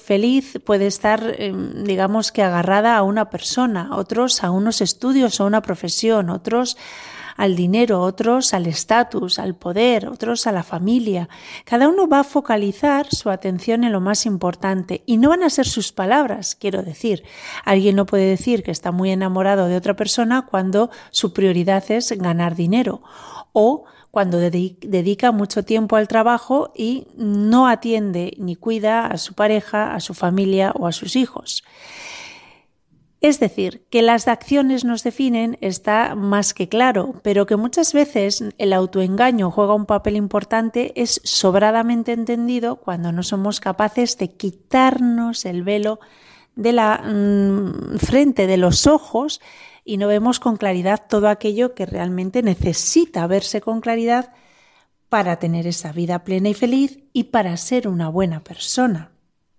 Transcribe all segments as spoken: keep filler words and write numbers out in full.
feliz puede estar, eh, digamos que agarrada a una persona, otros a unos estudios o una profesión, otros al dinero, otros al estatus, al poder, otros a la familia. Cada uno va a focalizar su atención en lo más importante y no van a ser sus palabras, quiero decir. Alguien no puede decir que está muy enamorado de otra persona cuando su prioridad es ganar dinero o cuando dedica mucho tiempo al trabajo y no atiende ni cuida a su pareja, a su familia o a sus hijos. Es decir, que las acciones nos definen está más que claro, pero que muchas veces el autoengaño juega un papel importante es sobradamente entendido cuando no somos capaces de quitarnos el velo de la mmm, frente, de los ojos, y no vemos con claridad todo aquello que realmente necesita verse con claridad para tener esa vida plena y feliz y para ser una buena persona.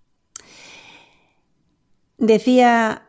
Decía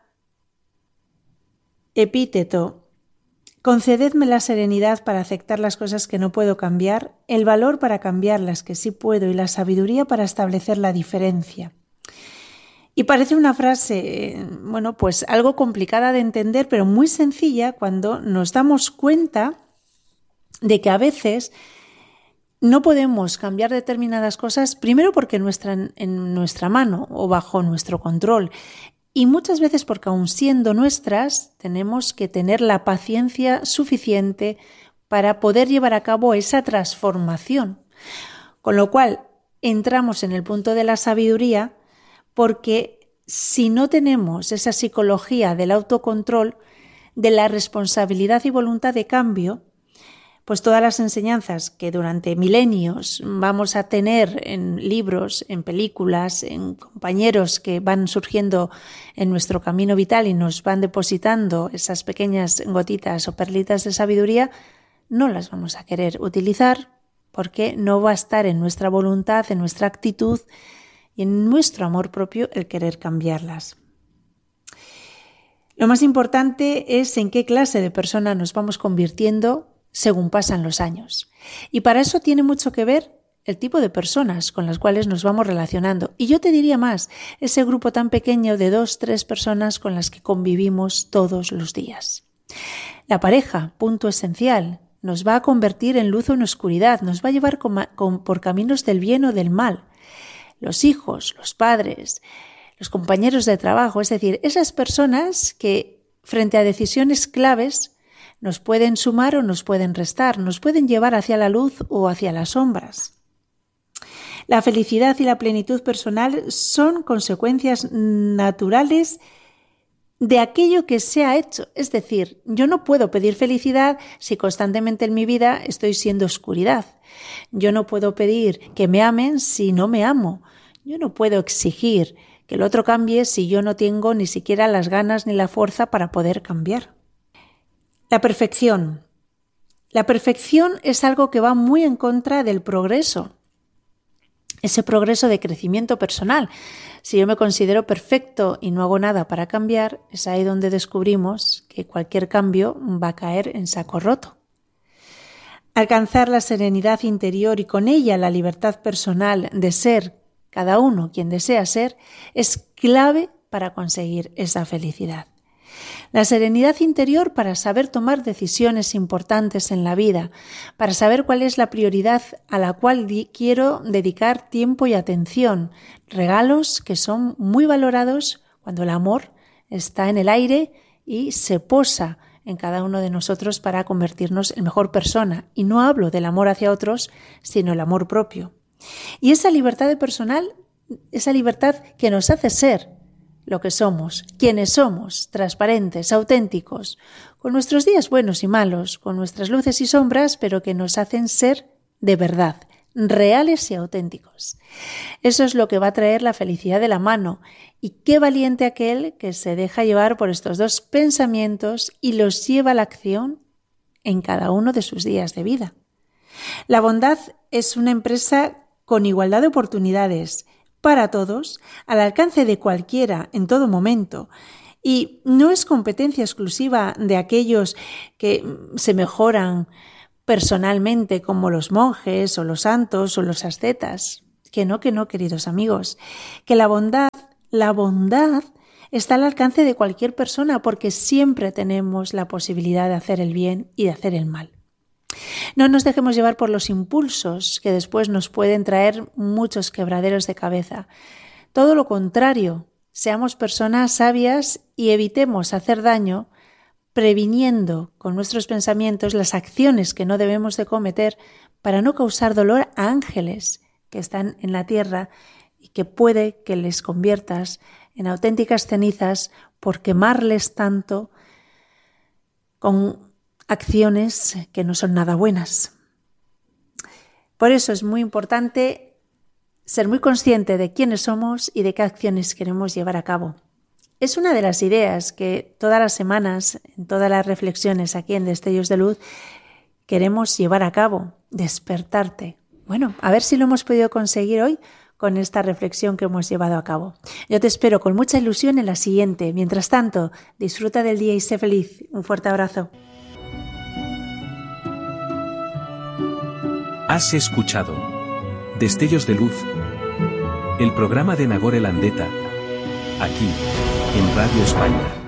Epíteto: concededme la serenidad para aceptar las cosas que no puedo cambiar, el valor para cambiar las que sí puedo y la sabiduría para establecer la diferencia. Y parece una frase, bueno, pues algo complicada de entender, pero muy sencilla cuando nos damos cuenta de que a veces no podemos cambiar determinadas cosas, primero porque nuestra, en nuestra mano o bajo nuestro control, y muchas veces porque aun siendo nuestras, tenemos que tener la paciencia suficiente para poder llevar a cabo esa transformación. Con lo cual, entramos en el punto de la sabiduría, porque si no tenemos esa psicología del autocontrol, de la responsabilidad y voluntad de cambio, pues todas las enseñanzas que durante milenios vamos a tener en libros, en películas, en compañeros que van surgiendo en nuestro camino vital y nos van depositando esas pequeñas gotitas o perlitas de sabiduría, no las vamos a querer utilizar porque no va a estar en nuestra voluntad, en nuestra actitud y en nuestro amor propio el querer cambiarlas. Lo más importante es en qué clase de persona nos vamos convirtiendo según pasan los años. Y para eso tiene mucho que ver el tipo de personas con las cuales nos vamos relacionando. Y yo te diría más, ese grupo tan pequeño de dos, tres personas con las que convivimos todos los días. La pareja, punto esencial, nos va a convertir en luz o en oscuridad, nos va a llevar con, con, por caminos del bien o del mal. Los hijos, los padres, los compañeros de trabajo, es decir, esas personas que frente a decisiones claves nos pueden sumar o nos pueden restar, nos pueden llevar hacia la luz o hacia las sombras. La felicidad y la plenitud personal son consecuencias naturales de aquello que se ha hecho. Es decir, yo no puedo pedir felicidad si constantemente en mi vida estoy siendo oscuridad. Yo no puedo pedir que me amen si no me amo. Yo no puedo exigir que el otro cambie si yo no tengo ni siquiera las ganas ni la fuerza para poder cambiar. La perfección. La perfección es algo que va muy en contra del progreso, ese progreso de crecimiento personal. Si yo me considero perfecto y no hago nada para cambiar, es ahí donde descubrimos que cualquier cambio va a caer en saco roto. Alcanzar la serenidad interior y con ella la libertad personal de ser cada uno quien desea ser es clave para conseguir esa felicidad. La serenidad interior para saber tomar decisiones importantes en la vida, para saber cuál es la prioridad a la cual di- quiero dedicar tiempo y atención, regalos que son muy valorados cuando el amor está en el aire y se posa en cada uno de nosotros para convertirnos en mejor persona. Y no hablo del amor hacia otros, sino el amor propio. Y esa libertad de personal, esa libertad que nos hace ser lo que somos, quienes somos, transparentes, auténticos, con nuestros días buenos y malos, con nuestras luces y sombras, pero que nos hacen ser de verdad, reales y auténticos. Eso es lo que va a traer la felicidad de la mano. Y qué valiente aquel que se deja llevar por estos dos pensamientos y los lleva a la acción en cada uno de sus días de vida. La bondad es una empresa con igualdad de oportunidades para todos, al alcance de cualquiera, en todo momento. Y no es competencia exclusiva de aquellos que se mejoran personalmente, como los monjes o los santos o los ascetas. Que no, que no, queridos amigos. Que la bondad La bondad está al alcance de cualquier persona porque siempre tenemos la posibilidad de hacer el bien y de hacer el mal. No nos dejemos llevar por los impulsos que después nos pueden traer muchos quebraderos de cabeza. Todo lo contrario, seamos personas sabias y evitemos hacer daño previniendo con nuestros pensamientos las acciones que no debemos de cometer para no causar dolor a ángeles que están en la tierra y que puede que les conviertas en auténticas cenizas por quemarles tanto con acciones que no son nada buenas. Por eso es muy importante ser muy consciente de quiénes somos y de qué acciones queremos llevar a cabo. Es una de las ideas que todas las semanas, en todas las reflexiones aquí en Destellos de Luz, queremos llevar a cabo, despertarte. Bueno, a ver si lo hemos podido conseguir hoy con esta reflexión que hemos llevado a cabo. Yo te espero con mucha ilusión en la siguiente. Mientras tanto, disfruta del día y sé feliz. Un fuerte abrazo. Has escuchado Destellos de Luz, el programa de Nagore Landeta, aquí, en Radio España.